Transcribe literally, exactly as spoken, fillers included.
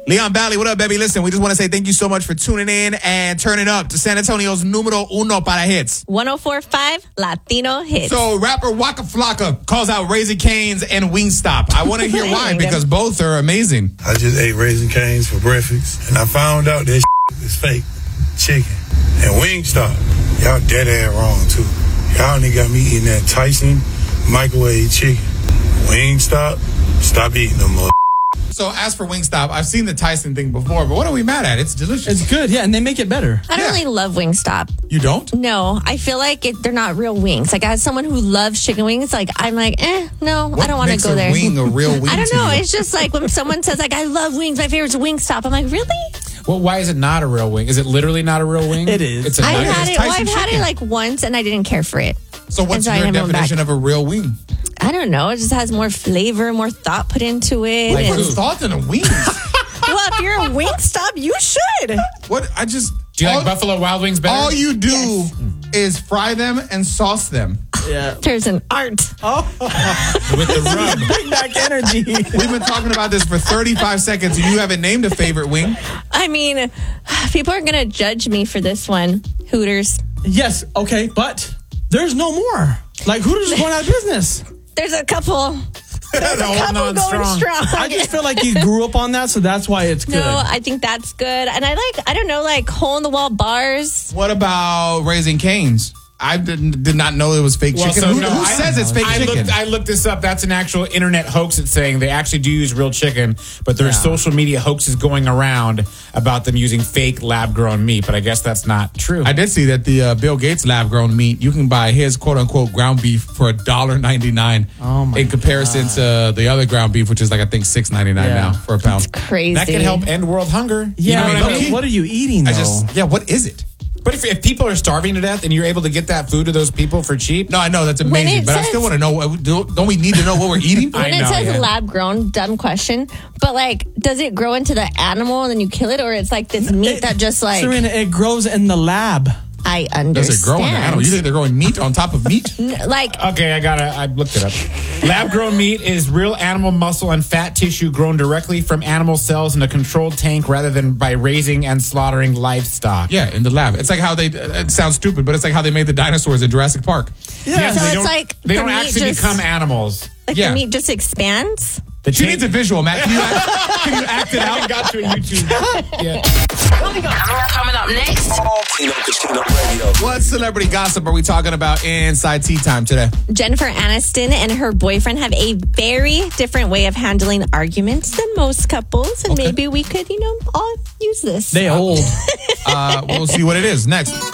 Leon Valley, what up, baby? Listen, we just want to say thank you so much for tuning in and turning up to San Antonio's numero uno para hits. one oh four point five Latino Hits. So rapper Waka Flocka calls out Raising Cane's and Wingstop. I want to hear why, because both are amazing. I just ate Raising Cane's for breakfast, and I found out that is fake chicken. And Wingstop, y'all dead ass wrong, too. Y'all only got me eating that Tyson microwave chicken. Wingstop, stop eating them more. So as for Wingstop, I've seen the Tyson thing before, but what are we mad at? It's delicious. It's good, yeah, and they make it better. I don't Yeah. really love Wingstop. You don't? No, I feel like it, they're not real wings. Like, as someone who loves chicken wings, like, I'm like, eh, no, What I don't want to makes go a there. wing a real wing I don't to know. you? It's just like when someone says, like, I love wings, my favorite's Wingstop. I'm like, really? Well, why is it not a real wing? Is it literally not a real wing? It is. It's a I've nugget. had it's it. Well, Tyson I've had chicken. it like once, and I didn't care for it. So what's And so I your never went definition back. of a real wing? I don't know. It just has more flavor, more thought put into it. Like, and- what's thought in a wing? well, if you're a Wingstop, you should. What? I just... Do you all, like Buffalo Wild Wings better? All you do Yes. is fry them and sauce them. Yeah. There's an art. With the rub. Bring back energy. We've been talking about this for thirty-five seconds, and you haven't named a favorite wing. I mean, people are going to judge me for this one. Hooters. Yes, okay, but there's no more. Like, Hooters is going out of business. There's a couple. There's a Holding couple on going strong. strong. I just feel like you grew up on that, so that's why it's good. No, I think that's good. And I like, I don't know, like hole in the wall bars. What about Raising Cane's? I didn't, did not know it was fake Well, chicken. so who no, who I- says it's fake I chicken? Looked, I looked this up. That's an actual internet hoax. It's saying they actually do use real chicken, but there's social media hoaxes going around about them using fake lab-grown meat. But I guess that's not true. I did see that the uh, Bill Gates lab-grown meat, you can buy his quote-unquote ground beef for one dollar ninety-nine Oh my in comparison to the other ground beef, which is like, I think, six ninety-nine Yeah. now for a pound. Crazy. that could help end world hunger. You yeah, know what I but mean? what are you eating, though? I just, yeah, what is it? But if, if people are starving to death and you're able to get that food to those people for cheap, No, I know, that's When amazing, it but I says- still want to know, what- do- don't we need to know what we're eating? I When it know, says yeah. lab grown, dumb question, but like, does it grow into the animal and then you kill it, or it's like this meat that just like Serena, it grows in the lab. I understand? Does it grow in the animal? You think they're growing meat on top of meat? Like, okay, I gotta. I looked it up. Lab-grown meat is real animal muscle and fat tissue grown directly from animal cells in a controlled tank, rather than by raising and slaughtering livestock. Yeah, in the lab. It's like how they, it sounds stupid, but it's like how they made the dinosaurs in Jurassic Park. Yes, So they it's don't, like they the don't meat actually just- become animals. like Yeah. the meat just expands. The She tank- needs a visual, Matt. Can you act, can you act it I out? haven't got to a YouTube. Yeah. Coming up next. Tino Kachino Radio. What celebrity gossip are we talking about inside Tea Time today? Jennifer Aniston and her boyfriend have a very different way of handling arguments than most couples, and maybe we could, you know, all use this. They old. Uh, we'll see what it is next.